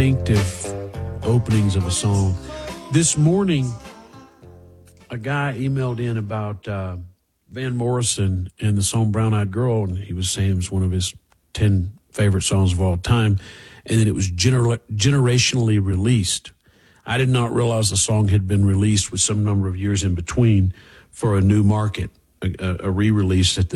distinctive openings of a song. This morning, a guy emailed in about Van Morrison and the song Brown Eyed Girl, and he was saying it was one of his 10 favorite songs of all time, and that it was generationally released. I did not realize the song had been released with some number of years in between for a new market, a re-release that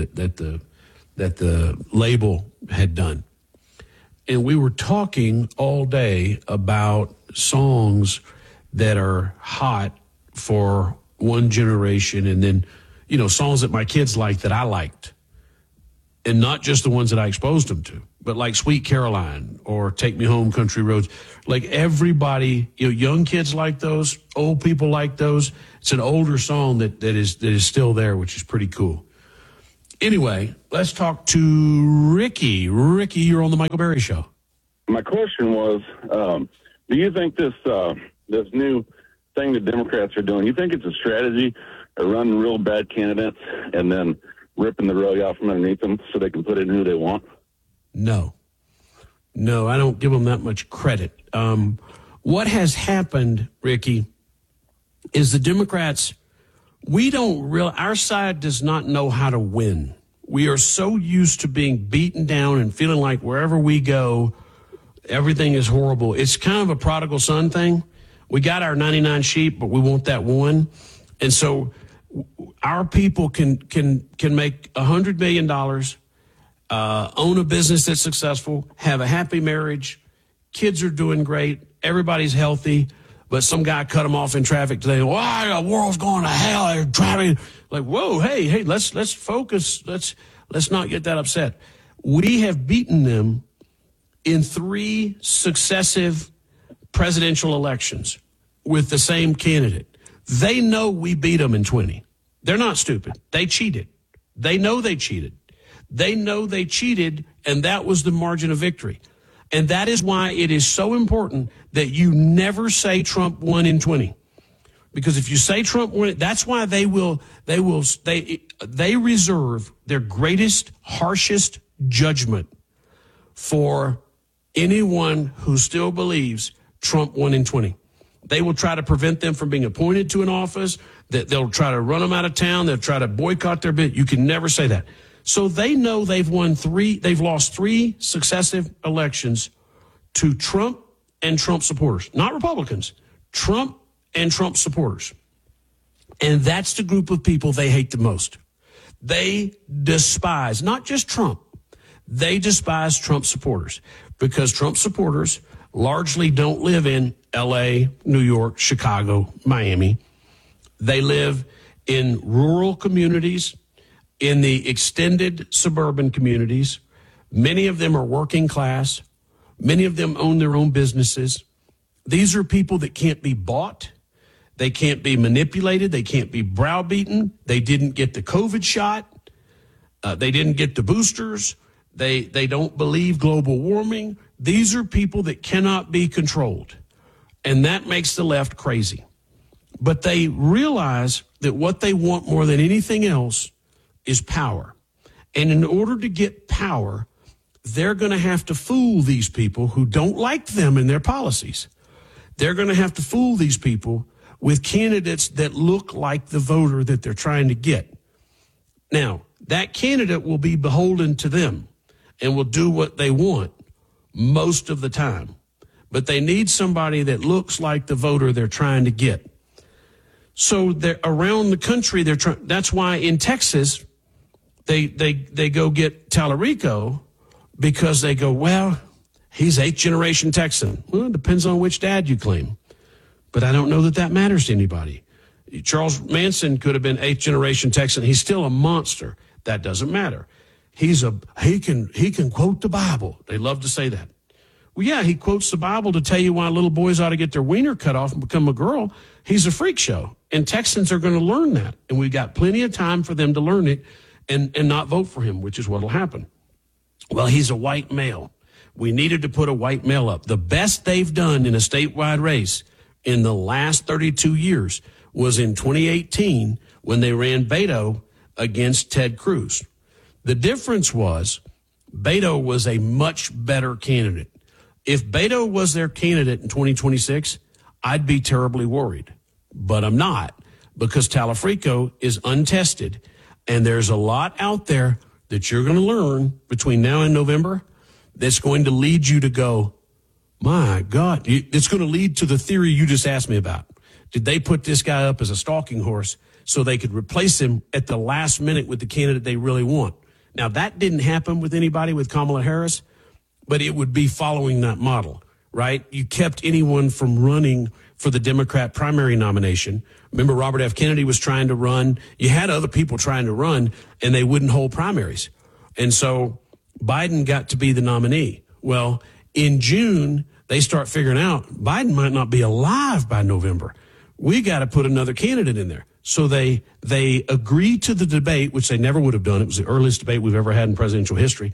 the label had done. And we were talking all day about songs that are hot for one generation, and then, you know, songs that my kids liked that I liked. And not just the ones that I exposed them to, but like Sweet Caroline or Take Me Home, Country Roads. Like everybody, you know, young kids like those, old people like those. It's an older song that is still there, which is pretty cool. Anyway, let's talk to Ricky. Ricky, you're on the Michael Berry Show. My question was, do you think this new thing the Democrats are doing, you think it's a strategy of running real bad candidates and then ripping the rug out from underneath them so they can put in who they want? No, I don't give them that much credit. What has happened, Ricky, is the Democrats, our side does not know how to win. We are so used to being beaten down and feeling like wherever we go, everything is horrible. It's kind of a prodigal son thing. We got our 99 sheep, but we want that one. And so our people can make $100 million, own a business that's successful, have a happy marriage, kids are doing great, everybody's healthy, but some guy cut them off in traffic today. Why the world's going to hell? They're driving. Like, whoa, hey, let's focus. Let's not get that upset. We have beaten them in 3 successive presidential elections with the same candidate. They know we beat them in 20. They're not stupid. They cheated. They know they cheated. They know they cheated, and that was the margin of victory. And that is why it is so important that you never say Trump won in 20. Because if you say Trump won, that's why they reserve their greatest, harshest judgment for anyone who still believes Trump won in 20. They will try to prevent them from being appointed to an office. They'll try to run them out of town. They'll try to boycott their bid. You can never say that. So they know they've lost 3 successive elections to Trump and Trump supporters, not Republicans, Trump and Trump supporters. And that's the group of people they hate the most. They despise not just Trump. They despise Trump supporters because Trump supporters largely don't live in L.A., New York, Chicago, Miami. They live in rural communities, in the extended suburban communities. Many of them are working class. Many of them own their own businesses. These are people that can't be bought. They can't be manipulated. They can't be browbeaten. They didn't get the COVID shot. They didn't get the boosters. They don't believe global warming. These are people that cannot be controlled. And that makes the left crazy. But they realize that what they want more than anything else is power. And in order to get power, they're going to have to fool these people who don't like them and their policies. They're going to have to fool these people with candidates that look like the voter that they're trying to get. Now, that candidate will be beholden to them and will do what they want most of the time. But they need somebody that looks like the voter they're trying to get. So they're around the country. That's why in Texas, they go get Tallarico because they go, well, he's 8th generation Texan. Well, it depends on which dad you claim. But I don't know that matters to anybody. Charles Manson could have been 8th generation Texan. He's still a monster. That doesn't matter. He can quote the Bible. They love to say that. Well, yeah, he quotes the Bible to tell you why little boys ought to get their wiener cut off and become a girl. He's a freak show. And Texans are going to learn that. And we've got plenty of time for them to learn it and not vote for him, which is what will happen. Well, he's a white male. We needed to put a white male up. The best they've done in a statewide race in the last 32 years was in 2018 when they ran Beto against Ted Cruz. The difference was Beto was a much better candidate. If Beto was their candidate in 2026, I'd be terribly worried. But I'm not, because Talafrico is untested, and there's a lot out there that you're going to learn between now and November that's going to lead you to go, my God, it's going to lead to the theory you just asked me about. Did they put this guy up as a stalking horse so they could replace him at the last minute with the candidate they really want? Now, that didn't happen with anybody with Kamala Harris, but it would be following that model, right? You kept anyone from running for the Democrat primary nomination. Remember, Robert F. Kennedy was trying to run. You had other people trying to run, and they wouldn't hold primaries. And so Biden got to be the nominee. Well, in June, they start figuring out Biden might not be alive by November. We got to put another candidate in there. So they agreed to the debate, which they never would have done. It was the earliest debate we've ever had in presidential history,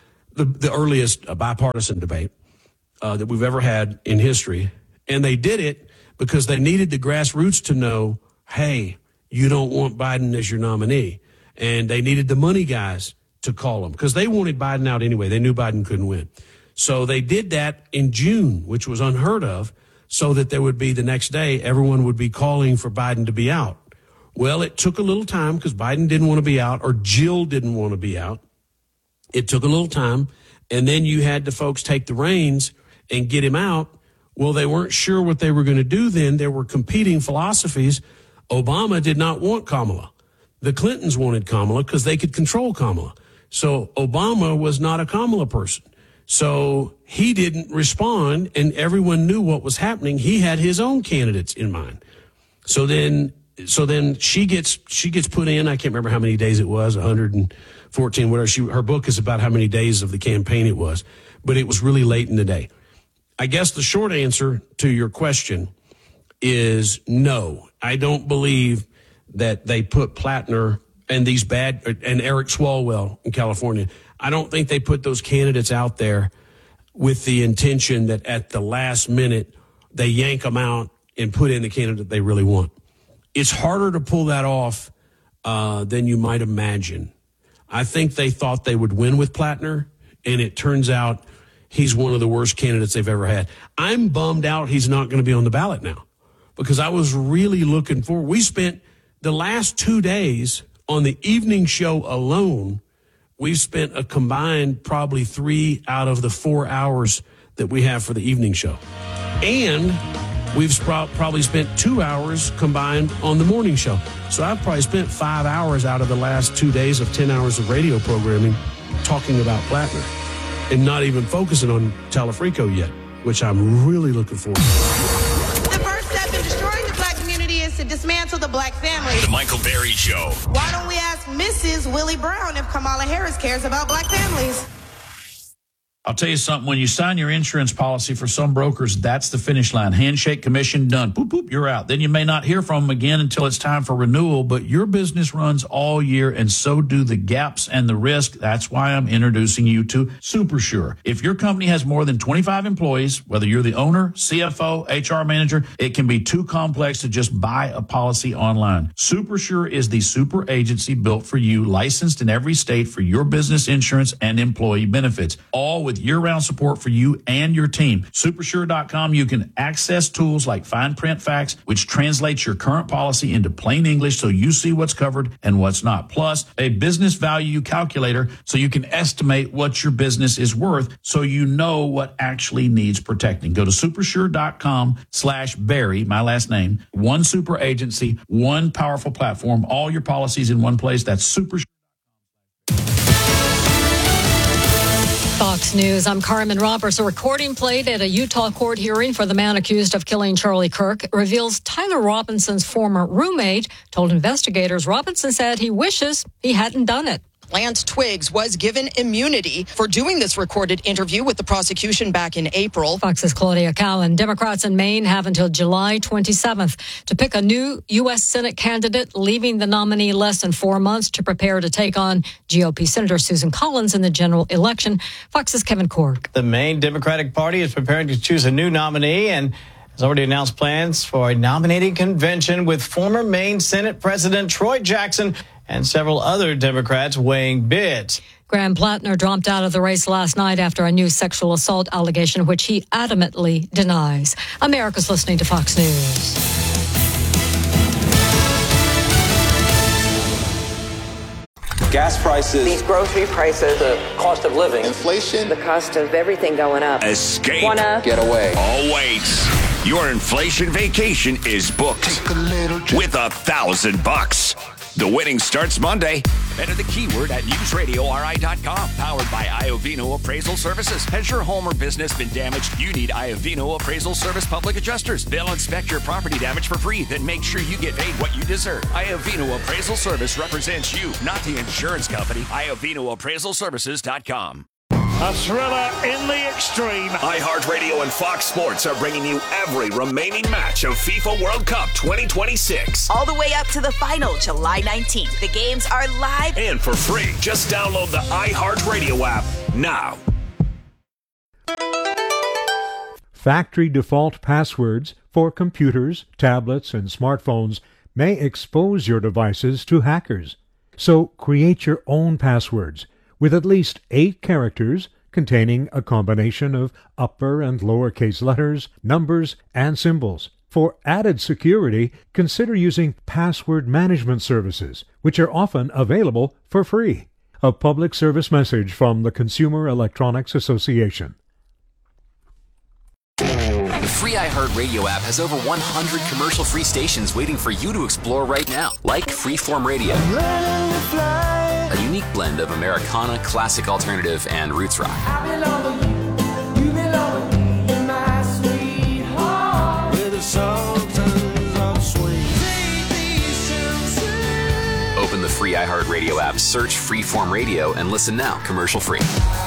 the earliest bipartisan debate that we've ever had in history. And they did it because they needed the grassroots to know, hey, you don't want Biden as your nominee. And they needed the money guys to call him because they wanted Biden out anyway. They knew Biden couldn't win. So they did that in June, which was unheard of, so that there would be the next day, everyone would be calling for Biden to be out. Well, it took a little time because Biden didn't want to be out or Jill didn't want to be out. It took a little time. And then you had the folks take the reins and get him out. Well, they weren't sure what they were going to do then. There were competing philosophies. Obama did not want Kamala. The Clintons wanted Kamala because they could control Kamala. So Obama was not a Kamala person. So he didn't respond, and everyone knew what was happening. He had his own candidates in mind. So then she gets put in. I can't remember how many days it was, 114, whatever. Her book is about how many days of the campaign it was, but it was really late in the day. I guess the short answer to your question is no. I don't believe that they put Plattner and Eric Swalwell in California. I don't think they put those candidates out there with the intention that at the last minute they yank them out and put in the candidate they really want. It's harder to pull that off than you might imagine. I think they thought they would win with Plattner, and it turns out he's one of the worst candidates they've ever had. I'm bummed out he's not going to be on the ballot now because I was really looking forward. We spent the last 2 days on the evening show alone. We've spent a combined probably 3 out of the 4 hours that we have for the evening show. And we've probably spent 2 hours combined on the morning show. So I've probably spent 5 hours out of the last 2 days of 10 hours of radio programming talking about Plattner and not even focusing on Talafrico yet, which I'm really looking forward to. To dismantle the black family. The Michael Berry Show. Why don't we ask Mrs. Willie Brown if Kamala Harris cares about black families? I'll tell you something. When you sign your insurance policy for some brokers, that's the finish line. Handshake, commission, done. Boop, boop, you're out. Then you may not hear from them again until it's time for renewal, but your business runs all year, and so do the gaps and the risk. That's why I'm introducing you to SuperSure. If your company has more than 25 employees, whether you're the owner, CFO, HR manager, it can be too complex to just buy a policy online. SuperSure is the super agency built for you, licensed in every state for your business insurance and employee benefits, all with year-round support for you and your team. Supersure.com, you can access tools like fine print facts, which translates your current policy into plain English so you see what's covered and what's not. Plus, a business value calculator so you can estimate what your business is worth so you know what actually needs protecting. Go to supersure.com/Barry, my last name, one super agency, one powerful platform, all your policies in one place. That's Supersure. Fox News, I'm Carmen Roberts. A recording played at a Utah court hearing for the man accused of killing Charlie Kirk reveals Tyler Robinson's former roommate told investigators Robinson said he wishes he hadn't done it. Lance Twiggs was given immunity for doing this recorded interview with the prosecution back in April. Fox's Claudia Cowan. Democrats in Maine have until July 27th to pick a new U.S. Senate candidate, leaving the nominee less than 4 months to prepare to take on GOP Senator Susan Collins in the general election. Fox's Kevin Korg. The Maine Democratic Party is preparing to choose a new nominee and has already announced plans for a nominating convention with former Maine Senate President Troy Jackson and several other Democrats weighing bids. Graham Plattner dropped out of the race last night after a new sexual assault allegation, which he adamantly denies. America's listening to Fox News. Gas prices, these grocery prices, the cost of living, inflation, the cost of everything going up. Escape. Wanna get away. Oh, wait. Your inflation vacation is booked with $1,000. The winning starts Monday. Enter the keyword at newsradiori.com. Powered by Iovino Appraisal Services. Has your home or business been damaged? You need Iovino Appraisal Service Public Adjusters. They'll inspect your property damage for free, then make sure you get paid what you deserve. Iovino Appraisal Service represents you, not the insurance company. IovinoAppraisalServices.com. A thriller in the extreme. iHeartRadio and Fox Sports are bringing you every remaining match of FIFA World Cup 2026. All the way up to the final, July 19th. The games are live and for free. Just download the iHeartRadio app now. Factory default passwords for computers, tablets, and smartphones may expose your devices to hackers. So create your own passwords with at least 8 characters containing a combination of upper and lowercase letters, numbers, and symbols. For added security, consider using password management services, which are often available for free. A public service message from the Consumer Electronics Association. The free iHeartRadio app has over 100 commercial-free stations waiting for you to explore right now, like Freeform Radio, a unique blend of Americana, classic alternative, and roots rock. Open the free iHeartRadio app, search Freeform Radio, and listen now, commercial-free.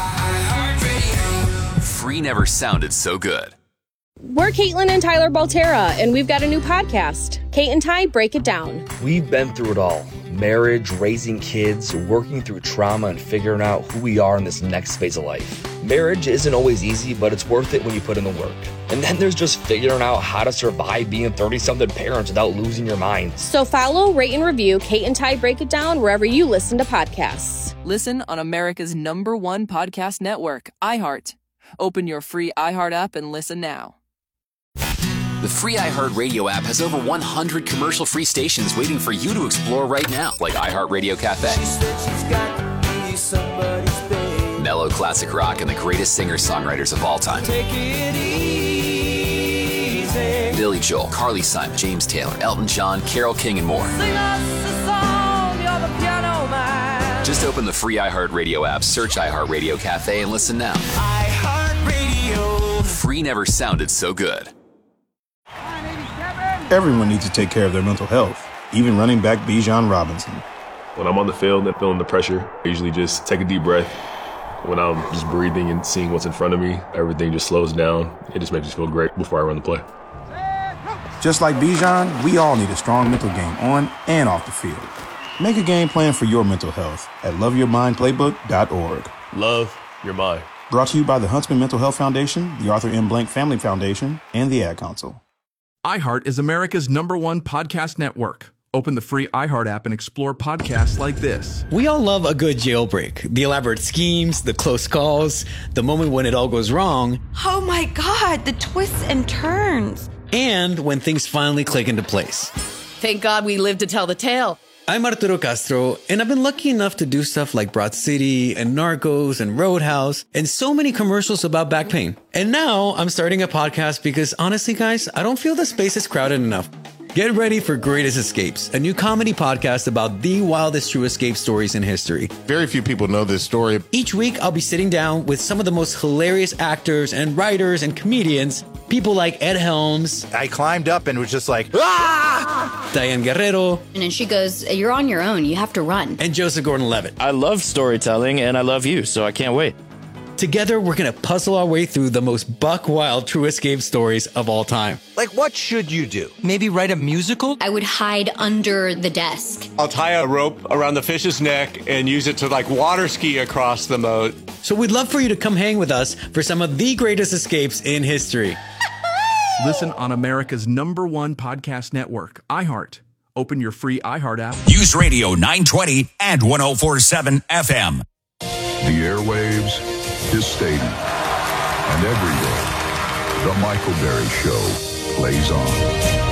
Free never sounded so good. We're Caitlin and Tyler Baltera, and we've got a new podcast, Kate and Ty Break It Down. We've been through it all. Marriage, raising kids, working through trauma, and figuring out who we are in this next phase of life. Marriage isn't always easy, but it's worth it when you put in the work. And then there's just figuring out how to survive being 30-something parents without losing your mind. So follow, rate, and review Kate and Ty Break It Down wherever you listen to podcasts. Listen on America's #1 podcast network, iHeart. Open your free iHeart app and listen now. The free iHeartRadio app has over 100 commercial-free stations waiting for you to explore right now, like iHeartRadio Cafe, mellow classic rock, and the greatest singer-songwriters of all time. Billy Joel, Carly Simon, James Taylor, Elton John, Carole King, and more. Just open the free iHeartRadio app, search iHeartRadio Cafe, and listen now. iHeartRadio. Free never sounded so good. Everyone needs to take care of their mental health, even running back Bijan Robinson. When I'm on the field and feeling the pressure, I usually just take a deep breath. When I'm just breathing and seeing what's in front of me, everything just slows down. It just makes me feel great before I run the play. Just like Bijan, we all need a strong mental game on and off the field. Make a game plan for your mental health at loveyourmindplaybook.org. Love your mind. Brought to you by the Huntsman Mental Health Foundation, the Arthur M. Blank Family Foundation, and the Ad Council. iHeart is America's #1 podcast network. Open the free iHeart app and explore podcasts like this. We all love a good jailbreak. The elaborate schemes, the close calls, the moment when it all goes wrong. Oh my God, the twists and turns. And when things finally click into place. Thank God we lived to tell the tale. I'm Arturo Castro, and I've been lucky enough to do stuff like Broad City and Narcos and Roadhouse and so many commercials about back pain. And now I'm starting a podcast because honestly, guys, I don't feel the space is crowded enough. Get ready for Greatest Escapes, a new comedy podcast about the wildest true escape stories in history. Very few people know this story. Each week, I'll be sitting down with some of the most hilarious actors and writers and comedians. People like Ed Helms. I climbed up and was just like, ah! Diane Guerrero. And then she goes, you're on your own. You have to run. And Joseph Gordon-Levitt. I love storytelling and I love you, so I can't wait. Together, we're going to puzzle our way through the most buck-wild true escape stories of all time. Like, what should you do? Maybe write a musical? I would hide under the desk. I'll tie a rope around the fish's neck and use it to, water ski across the moat. So we'd love for you to come hang with us for some of the greatest escapes in history. Listen on America's #1 podcast network, iHeart. Open your free iHeart app. Use Radio 920 and 104.7 FM. the airwaves, his stadium. And every day, the Michael Berry Show plays on.